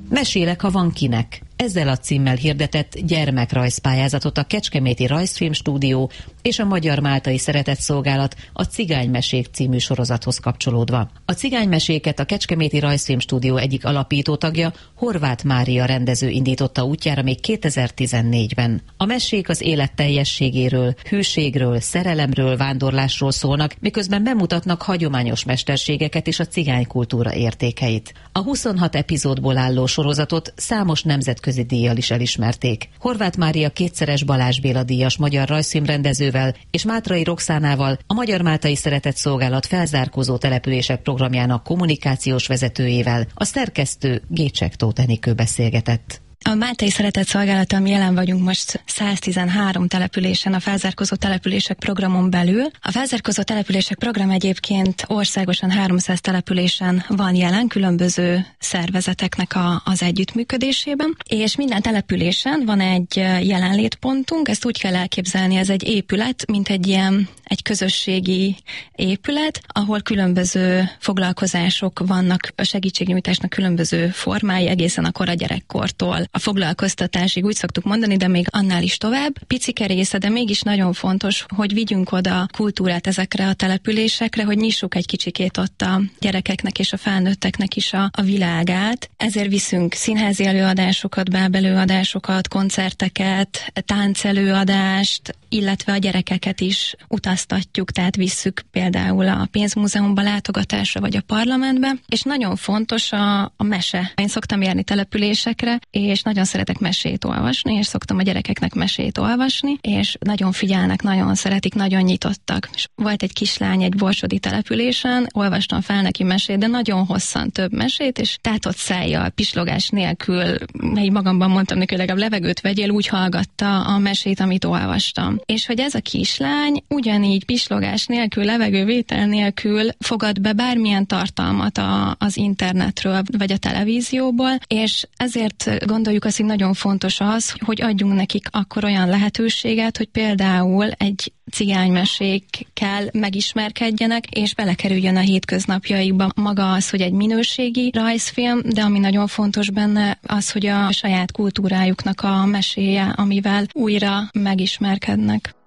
Mesélek, ha van kinek. Ezzel a címmel hirdetett gyermekrajzpályázatot a Kecskeméti Rajzfilmstúdió és a Magyar Máltai Szeretetszolgálat a Cigánymesék című sorozathoz kapcsolódva. A cigánymeséket a Kecskeméti Rajzfilmstúdió egyik alapító tagja, Horváth Mária rendező indította útjára még 2014-ben. A mesék az élet teljességéről, hűségről, szerelemről, vándorlásról szólnak, miközben bemutatnak hagyományos mesterségeket és a cigánykultúra értékeit. A 26 epizódból álló sorozatot számos nemzetközi díjjal is elismerték. Horváth Mária kétszeres Balázs Béla díjas magyar rajzfilmrendezővel és Mátrai Roxánával, a Magyar Máltai Szeretetszolgálat felzárkózó települések programjának kommunikációs vezetőjével a szerkesztő Gécsek Tóth Enikő beszélgetett. A Máltai Szeretetszolgálattal jelen vagyunk most 113 településen, a felzárkózó települések programon belül. A felzárkózó települések program egyébként országosan 300 településen van jelen, különböző szervezeteknek az együttműködésében, és minden településen van egy jelenlétpontunk, ezt úgy kell elképzelni, ez egy épület, mint egy közösségi épület, ahol különböző foglalkozások vannak, a segítségnyújtásnak különböző formái, egészen a kora gyerekkortól a foglalkoztatásig, úgy szoktuk mondani, de még annál is tovább. Picike része, de mégis nagyon fontos, hogy vigyünk oda kultúrát ezekre a településekre, hogy nyissuk egy kicsikét ott a gyerekeknek és a felnőtteknek is a világát. Ezért viszünk színházi előadásokat, bábelőadásokat, koncerteket, táncelőadást, illetve a gyerekeket is utaztatjuk, tehát visszük például a pénzmúzeumba látogatásra, vagy a parlamentbe, és nagyon fontos a mese. Én szoktam járni településekre, és nagyon szeretek mesét olvasni, és szoktam a gyerekeknek mesét olvasni, és nagyon figyelnek, nagyon szeretik, nagyon nyitottak. És volt egy kislány egy borsodi településen, olvastam fel neki mesét, de nagyon hosszan több mesét, és tátott szájjal, pislogás nélkül, így magamban mondtam neki, hogy legalább levegőt vegyél, úgy hallgatta a mesét, amit olvastam. És hogy ez a kislány ugyanígy pislogás nélkül, levegővétel nélkül fogad be bármilyen tartalmat az internetről, vagy a televízióból, és ezért gondoljuk azt, hogy nagyon fontos az, hogy adjunk nekik akkor olyan lehetőséget, hogy például egy cigánymesékkel megismerkedjenek, és belekerüljön a hétköznapjaikba maga az, hogy egy minőségi rajzfilm, de ami nagyon fontos benne az, hogy a saját kultúrájuknak a meséje, amivel újra megismerkednek.